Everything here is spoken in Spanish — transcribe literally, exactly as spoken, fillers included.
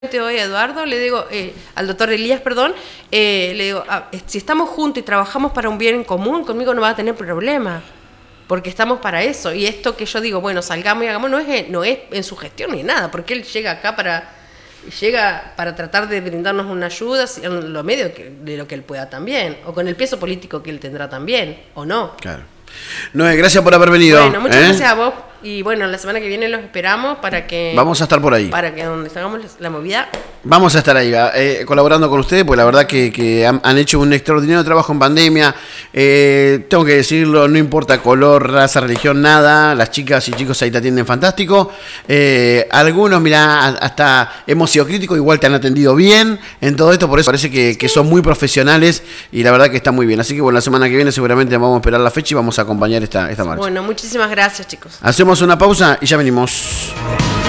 hoy a Eduardo, le digo, eh, al doctor Elías, perdón, eh, le digo, ah, si estamos juntos y trabajamos para un bien en común, conmigo no va a tener problema, porque estamos para eso. Y esto que yo digo, bueno, salgamos y hagamos, no es, no es en su gestión ni nada, porque él llega acá para, llega para tratar de brindarnos una ayuda en lo medio de lo que él pueda también, o con el peso político que él tendrá también, o no. Claro. Noé, gracias por haber venido. Bueno, muchas ¿eh? gracias a vos. Y bueno, la semana que viene los esperamos para que... Vamos a estar por ahí. Para que donde hagamos la movida... Vamos a estar ahí, eh, colaborando con ustedes, pues la verdad que, que han, han hecho un extraordinario trabajo en pandemia. Eh, tengo que decirlo, no importa color, raza, religión, nada. Las chicas y chicos ahí te atienden fantástico. Eh, algunos, mirá, hasta hemos sido críticos, igual te han atendido bien en todo esto. Por eso parece que, que son muy profesionales y la verdad que está muy bien. Así que bueno, la semana que viene seguramente vamos a esperar la fecha y vamos a acompañar esta, esta marcha. Bueno, muchísimas gracias, chicos. Hacemos una pausa y ya venimos.